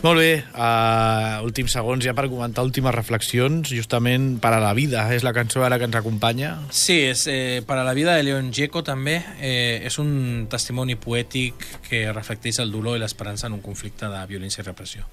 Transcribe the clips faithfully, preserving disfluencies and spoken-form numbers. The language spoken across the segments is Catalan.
Molt bé, uh, últims segons ja per comentar últimes reflexions, justament Per a la vida, és la cançó ara que ens acompanya. Sí, és eh, Per a la vida de Leon Gieco també, eh, és un testimoni poètic que reflecteix el dolor i l'esperança en un conflicte de violència i repressió.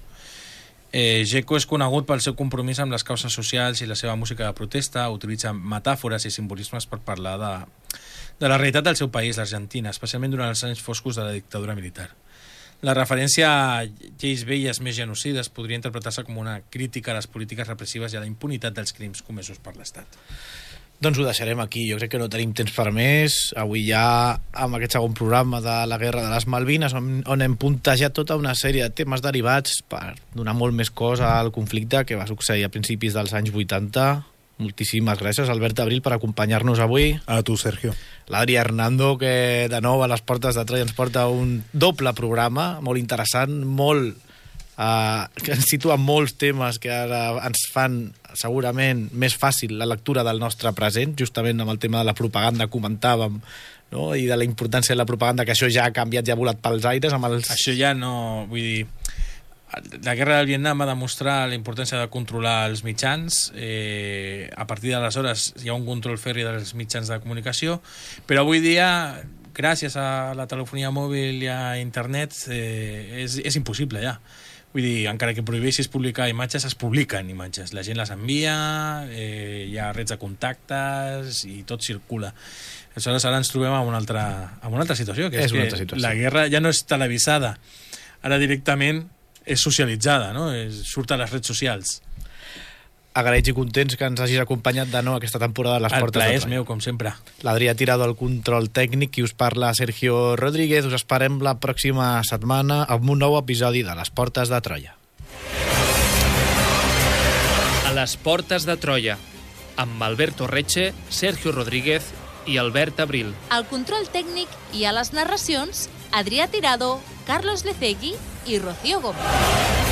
Eh, Gieco és conegut pel seu compromís amb les causes socials i la seva música de protesta, utilitza metàfores i simbolismes per parlar de, de la realitat del seu país, l'Argentina, especialment durant els anys foscos de la dictadura militar. La referència a lleis velles més genocides podria interpretar-se com una crítica a les polítiques repressives i a la impunitat dels crims comesos per l'Estat. Doncs ho deixarem aquí, jo crec que no tenim temps per més. Avui ja, amb aquest segon programa de la Guerra de les Malvines, on, on hem puntejat tota una sèrie de temes derivats per donar molt més cos al conflicte que va succeir a principis dels anys vuitanta. Moltíssimes gràcies, Albert Abril, per acompanyar-nos avui. A tu, Sergio. L'Adri Hernando, que de nou a les portes de Troia ens porta un doble programa, molt interessant, molt... Uh, que ens situa molts temes que ara ens fan segurament més fàcil la lectura del nostre present, justament amb el tema de la propaganda comentàvem, no? I de la importància de la propaganda, que això ja ha canviat, ja ha volat pels aires amb els... Això ja no... Vull dir... La guerra del Vietnam va demostrar la importància de controlar els mitjans. Eh, a partir d'aleshores hi ha un control ferri dels mitjans de comunicació, però avui dia, gràcies a la telefonia mòbil i a internet, eh, és, és impossible ja. Vull dir, encara que prohibeixis publicar imatges, es publiquen imatges. La gent les envia, eh, hi ha redes de contactes i tot circula. Aleshores, ara ens trobem en una altra, en una altra situació, que és, és una que altra situació. La guerra ja no és televisada. Ara directament és socialitzada, no? És, surt a les redes socials. Agraïts i contents que ens hagis acompanyat de nou aquesta temporada a les El portes de plaer Troia. és meu, com sempre. L'Adrià Tirado al control tècnic i us parla Sergio Rodríguez. Us esperem la pròxima setmana amb un nou episodi de Les Portes de Troia. A les Portes de Troia, amb Alberto Reche, Sergio Rodríguez i Albert Abril. Al control tècnic i a les narracions, Adrià Tirado, Carlos Lecegui i Rocío Gómez.